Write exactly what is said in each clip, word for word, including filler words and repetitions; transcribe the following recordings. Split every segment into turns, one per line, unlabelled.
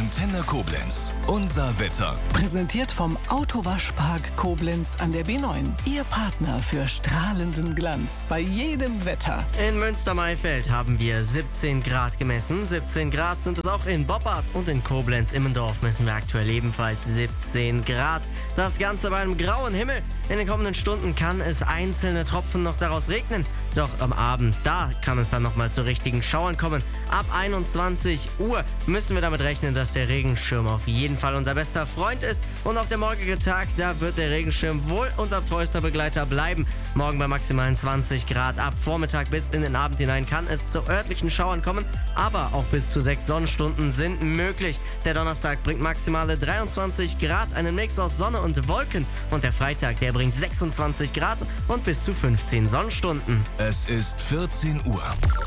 Antenne Koblenz. Unser Wetter.
Präsentiert vom Autowaschpark Koblenz an der B neun. Ihr Partner für strahlenden Glanz bei jedem Wetter.
In Münster-Maifeld haben wir siebzehn Grad gemessen. siebzehn Grad sind es auch in Boppard. Und in Koblenz-Immendorf messen wir aktuell ebenfalls siebzehn Grad. Das Ganze bei einem grauen Himmel. In den kommenden Stunden kann es einzelne Tropfen noch daraus regnen. Doch am Abend, da kann es dann nochmal zu richtigen Schauern kommen. Ab einundzwanzig Uhr müssen wir damit rechnen, dass der Regenschirm auf jeden Fall unser bester Freund ist. Und auch der morgige Tag, da wird der Regenschirm wohl unser treuester Begleiter bleiben. Morgen bei maximalen zwanzig Grad. Ab Vormittag bis in den Abend hinein kann es zu örtlichen Schauern kommen. Aber auch bis zu sechs Sonnenstunden sind möglich. Der Donnerstag bringt maximale dreiundzwanzig Grad, einen Mix aus Sonne und Wolken. Und der Freitag, der bringt sechsundzwanzig Grad und bis zu fünfzehn Sonnenstunden.
Es ist vierzehn Uhr.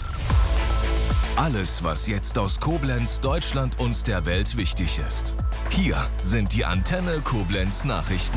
Alles, was jetzt aus Koblenz, Deutschland und der Welt wichtig ist. Hier sind die Antenne Koblenz Nachrichten.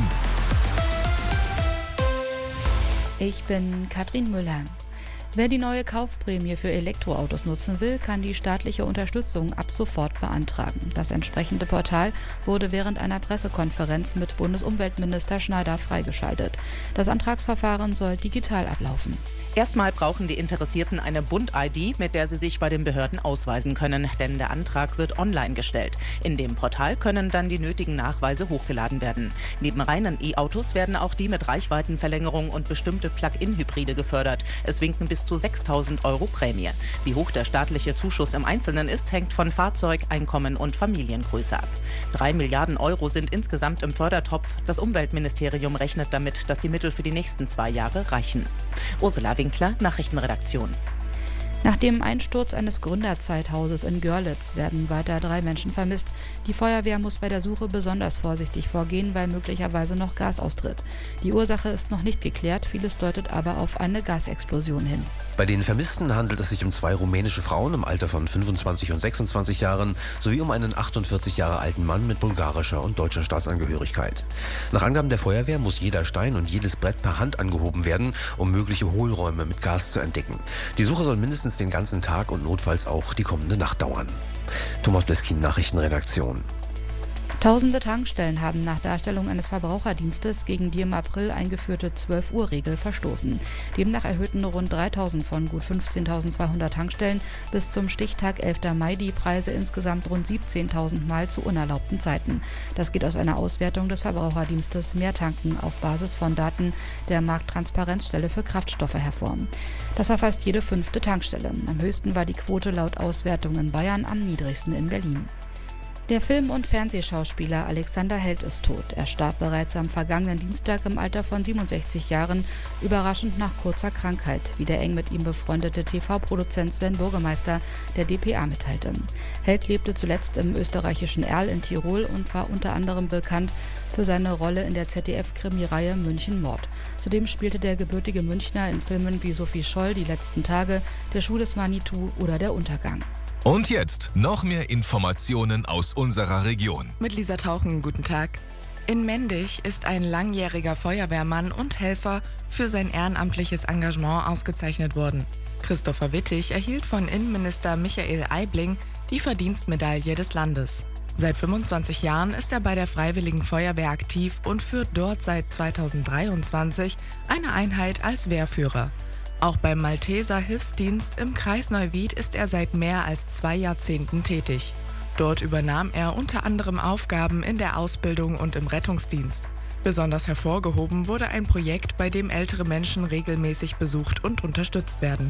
Ich bin Katrin Müller. Wer die neue Kaufprämie für Elektroautos nutzen will, kann die staatliche Unterstützung ab sofort beantragen. Das entsprechende Portal wurde während einer Pressekonferenz mit Bundesumweltminister Schneider freigeschaltet. Das Antragsverfahren soll digital ablaufen.
Erstmal brauchen die Interessierten eine Bund-I D, mit der sie sich bei den Behörden ausweisen können, denn der Antrag wird online gestellt. In dem Portal können dann die nötigen Nachweise hochgeladen werden. Neben reinen E-Autos werden auch die mit Reichweitenverlängerung und bestimmte Plug-in-Hybride gefördert. Es winken bis zu sechstausend Euro Prämie. Wie hoch der staatliche Zuschuss im Einzelnen ist, hängt von Fahrzeug, Einkommen und Familiengröße ab. Drei Milliarden Euro sind insgesamt im Fördertopf. Das Umweltministerium rechnet damit, dass die Mittel für die nächsten zwei Jahre reichen. Ursula Winkler, Nachrichtenredaktion.
Nach dem Einsturz eines Gründerzeithauses in Görlitz werden weiter drei Menschen vermisst. Die Feuerwehr muss bei der Suche besonders vorsichtig vorgehen, weil möglicherweise noch Gas austritt. Die Ursache ist noch nicht geklärt, vieles deutet aber auf eine Gasexplosion hin.
Bei den Vermissten handelt es sich um zwei rumänische Frauen im Alter von fünfundzwanzig und sechsundzwanzig Jahren sowie um einen achtundvierzig Jahre alten Mann mit bulgarischer und deutscher Staatsangehörigkeit. Nach Angaben der Feuerwehr muss jeder Stein und jedes Brett per Hand angehoben werden, um mögliche Hohlräume mit Gas zu entdecken. Die Suche soll mindestens den ganzen Tag und notfalls auch die kommende Nacht dauern. Thomas Bleskin, Nachrichtenredaktion.
Tausende Tankstellen haben nach Darstellung eines Verbraucherdienstes gegen die im April eingeführte zwölf Uhr Regel verstoßen. Demnach erhöhten rund dreitausend von gut fünfzehntausendzweihundert Tankstellen bis zum Stichtag elfter Mai die Preise insgesamt rund siebzehntausend Mal zu unerlaubten Zeiten. Das geht aus einer Auswertung des Verbraucherdienstes Mehrtanken auf Basis von Daten der Markttransparenzstelle für Kraftstoffe hervor. Das war fast jede fünfte Tankstelle. Am höchsten war die Quote laut Auswertung in Bayern, am niedrigsten in Berlin. Der Film- und Fernsehschauspieler Alexander Held ist tot. Er starb bereits am vergangenen Dienstag im Alter von siebenundsechzig Jahren, überraschend nach kurzer Krankheit, wie der eng mit ihm befreundete T V-Produzent Sven Burgemeister der D P A mitteilte. Held lebte zuletzt im österreichischen Erl in Tirol und war unter anderem bekannt für seine Rolle in der Z D F-Krimireihe München Mord. Zudem spielte der gebürtige Münchner in Filmen wie Sophie Scholl, Die letzten Tage, Der Schuh des Manitou oder Der Untergang.
Und jetzt noch mehr Informationen aus unserer Region.
Mit Lisa Tauchen, guten Tag. In Mendig ist ein langjähriger Feuerwehrmann und Helfer für sein ehrenamtliches Engagement ausgezeichnet worden. Christopher Wittig erhielt von Innenminister Michael Aibling die Verdienstmedaille des Landes. Seit fünfundzwanzig Jahren ist er bei der Freiwilligen Feuerwehr aktiv und führt dort seit zweitausenddreiundzwanzig eine Einheit als Wehrführer. Auch beim Malteser Hilfsdienst im Kreis Neuwied ist er seit mehr als zwei Jahrzehnten tätig. Dort übernahm er unter anderem Aufgaben in der Ausbildung und im Rettungsdienst. Besonders hervorgehoben wurde ein Projekt, bei dem ältere Menschen regelmäßig besucht und unterstützt werden.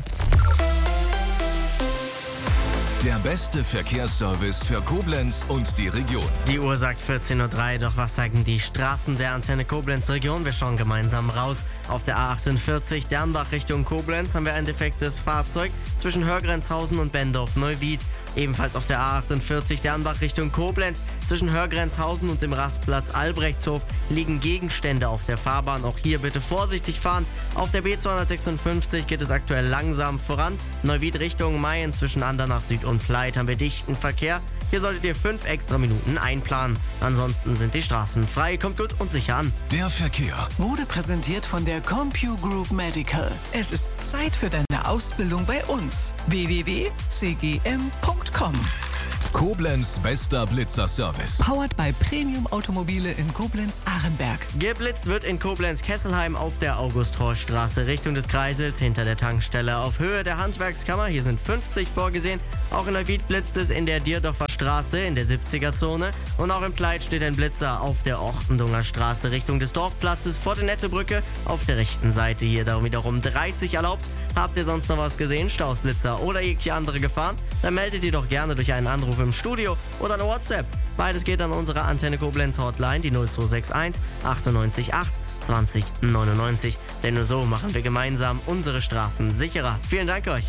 Der beste Verkehrsservice für Koblenz und die Region.
Die Uhr sagt vierzehn Uhr drei, doch was sagen die Straßen der Antenne Koblenz Region? Wir schauen gemeinsam raus. Auf der A achtundvierzig Dernbach Richtung Koblenz haben wir ein defektes Fahrzeug zwischen Hörgrenzhausen und Bendorf-Neuwied. Ebenfalls auf der A achtundvierzig Dernbach Richtung Koblenz zwischen Hörgrenzhausen und dem Rastplatz Albrechtshof liegen Gegenstände auf der Fahrbahn. Auch hier bitte vorsichtig fahren. Auf der B zweihundertsechsundfünfzig geht es aktuell langsam voran. Neuwied Richtung Mayen zwischen Andernach Süd und Pleit haben wir dichten Verkehr. Hier solltet ihr fünf extra Minuten einplanen. Ansonsten sind die Straßen frei. Kommt gut und sicher an.
Der Verkehr
Wurde präsentiert von der CompuGroup Medical. Es ist Zeit für deine Ausbildung bei uns. w w w punkt c g m punkt com
Koblenz bester Blitzerservice.
Powered by Premium Automobile in Koblenz-Ahrenberg.
Geblitzt wird in Koblenz-Kesselheim auf der August-Horst-Straße Richtung des Kreisels hinter der Tankstelle auf Höhe der Handwerkskammer. Hier sind fünfzig vorgesehen. Auch in Neuwied blitzt es in der Dierdorfer Straße in der siebziger-Zone. Und auch in Pleit steht ein Blitzer auf der Ortendunger Straße Richtung des Dorfplatzes vor der Nettebrücke auf der rechten Seite. Hier da wiederum dreißig erlaubt. Habt ihr sonst noch was gesehen, Stausblitzer oder jegliche andere Gefahren? Dann meldet ihr doch gerne durch einen Anruf im Studio oder eine WhatsApp. Beides geht an unsere Antenne Koblenz Hotline, die null zwei sechs eins achtundneunzig acht zwanzig neunundneunzig. Denn nur so machen wir gemeinsam unsere Straßen sicherer. Vielen Dank euch.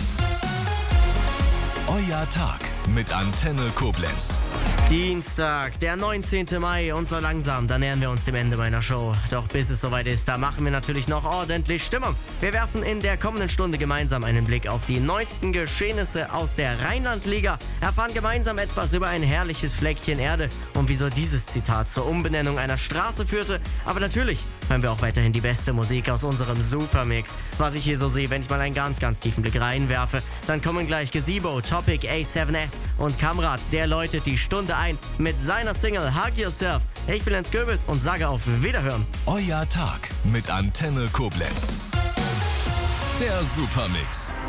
Euer Tag mit Antenne Koblenz.
Dienstag, der neunzehnten Mai und so langsam, da nähern wir uns dem Ende meiner Show. Doch bis es soweit ist, da machen wir natürlich noch ordentlich Stimmung. Wir werfen in der kommenden Stunde gemeinsam einen Blick auf die neuesten Geschehnisse aus der Rheinland-Liga, erfahren gemeinsam etwas über ein herrliches Fleckchen Erde und wieso dieses Zitat zur Umbenennung einer Straße führte. Aber natürlich hören wir auch weiterhin die beste Musik aus unserem Supermix. Was ich hier so sehe, wenn ich mal einen ganz, ganz tiefen Blick reinwerfe, dann kommen gleich Gazebo, Topic, A seven S und Kamrat, der läutet die Stunde ein mit seiner Single Hug Yourself. Ich bin Lenz Goebels und sage auf Wiederhören.
Euer Tag mit Antenne Koblenz. Der Supermix.